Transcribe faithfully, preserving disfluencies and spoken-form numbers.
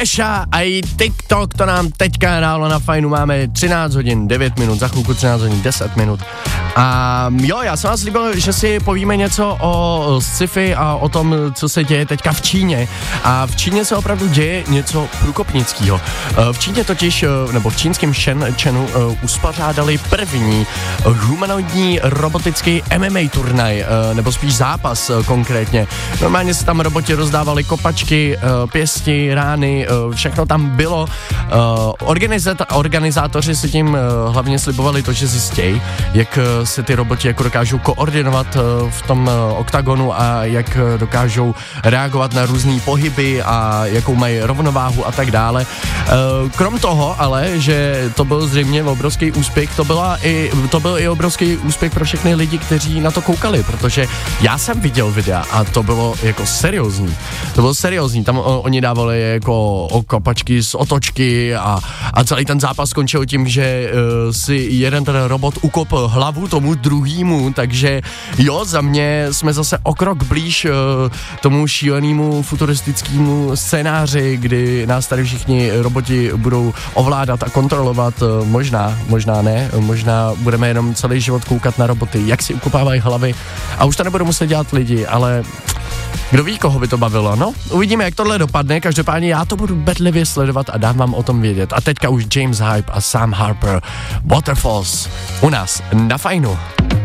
Kesha a i TikTok, to nám teďka hrálo na Fajnu, máme třináct hodin, devět minut, za chvilku třináct hodin, deset minut. A jo, já jsem vás slíbil, že si povíme něco o sci-fi a o tom, co se děje teďka v Číně. A v Číně se opravdu děje něco průkopnického. V Číně totiž, nebo v čínském Shenzhenu uspořádali první humanoidní robotický M M A turnaj, nebo spíš zápas konkrétně. Normálně se tam roboti rozdávali kopačky, pěsti, rány, všechno tam bylo. Organizátoři si tím hlavně slibovali to, že zjistějí, jak se ty roboti jako dokážou koordinovat v tom oktagonu a jak dokážou reagovat na různý pohyby a jakou mají rovnováhu a tak dále. Krom toho ale, že to byl zřejmě obrovský úspěch, to, byla i, to byl i obrovský úspěch pro všechny lidi, kteří na to koukali, protože já jsem viděl videa a to bylo jako seriózní. To bylo seriózní, tam o, oni dávali jako o kopačky z otočky a, a celý ten zápas skončil tím, že uh, si jeden ten robot ukopl hlavu tomu druhýmu, takže jo, za mě jsme zase o krok blíž uh, tomu šílenému futuristickému scénáři, kdy nás tady všichni roboti budou ovládat a kontrolovat, uh, možná, možná ne, možná budeme jenom celý život koukat na roboty, jak si ukopávají hlavy a už to nebudou muset dělat lidi, ale kdo ví, koho by to bavilo, no? Uvidíme, jak tohle dopadne, každopádně já to budu bedlivě sledovat a dám vám o tom vědět. A teďka už James Hype a Sam Harper, Waterfalls, u nás na Fajnu.